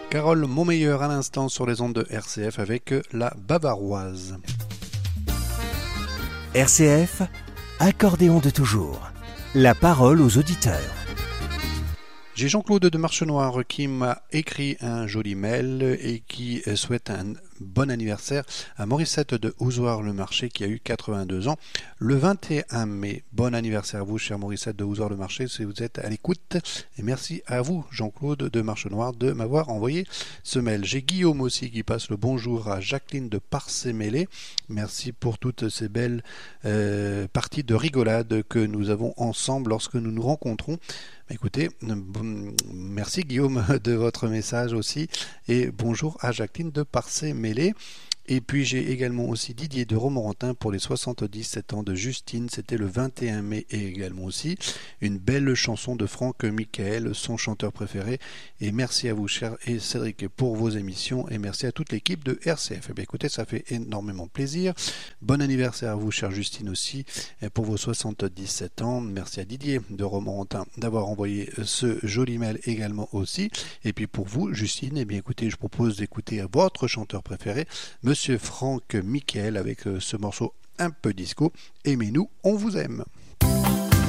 Carole Montmeilleur à l'instant sur les ondes de RCF avec la Bavaroise. RCF, accordéon de toujours. La parole aux auditeurs. J'ai Jean-Claude de Marchenoir qui m'a écrit un joli mail et qui souhaite un bon anniversaire à Morissette de Ouzoir-le-Marché qui a eu 82 ans le 21 mai. Bon anniversaire à vous, cher Morissette de Ouzoir-le-Marché, si vous êtes à l'écoute. Et merci à vous, Jean-Claude de Marchenoir, de m'avoir envoyé ce mail. J'ai Guillaume aussi qui passe le bonjour à Jacqueline de Parcé-Mêlé. Merci pour toutes ces belles parties de rigolade que nous avons ensemble lorsque nous nous rencontrons. Écoutez, merci Guillaume de votre message aussi et bonjour à Jacqueline de Parcé-Mêlé. Et puis j'ai également aussi Didier de Romorantin pour les 77 ans de Justine, c'était le 21 mai et également aussi une belle chanson de Franck Michael, son chanteur préféré. Et merci à vous cher et Cédric pour vos émissions et merci à toute l'équipe de RCF. Et bien écoutez, ça fait énormément plaisir. Bon anniversaire à vous chère Justine aussi pour vos 77 ans. Merci à Didier de Romorantin d'avoir envoyé ce joli mail également aussi. Et puis pour vous Justine, et bien écoutez, je propose d'écouter votre chanteur préféré, Monsieur Franck Michael avec ce morceau un peu disco. Aimez-nous, on vous aime.